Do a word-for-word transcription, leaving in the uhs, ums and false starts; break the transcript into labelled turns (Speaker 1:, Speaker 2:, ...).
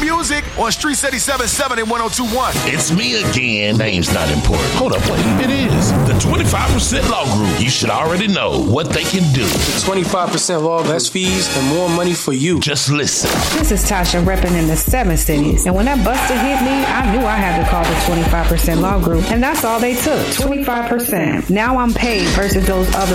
Speaker 1: music on Street eighty-seven seven and one oh two point one.
Speaker 2: It's me again. Name's not important. Hold up, wait. It is. The twenty-five percent Law Group. You should already know what they can do.
Speaker 3: The twenty-five percent Law Group. Less fees and more money for you.
Speaker 2: Just listen.
Speaker 4: This is Tasha repping in the seven cities. And when that buster hit me, I knew I had to call the twenty-five percent Law Group. And that's all they took. twenty-five percent. Now I'm paid versus those other